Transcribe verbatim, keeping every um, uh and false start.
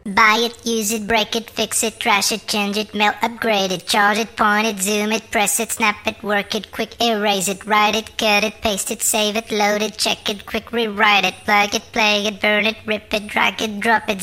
Buy it, use it, break it, fix it, trash it, change it, mail, upgrade it, charge it, point it, zoom it, press it, snap it, work it, quick erase it, write it, cut it, paste it, save it, load it, check it, quick rewrite it, plug it, play it, burn it, rip it, drag it, drop it,